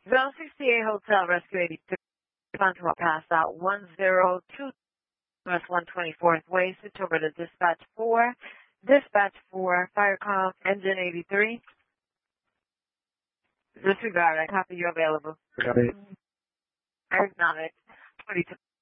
Zone 68 Hotel Rescue 83. Control passed out 102 West 124th Way. Switch over to Dispatch 4. Dispatch 4, Firecom, Engine 83. Disregard, I copy you available. Got it. Aerodynamics 22.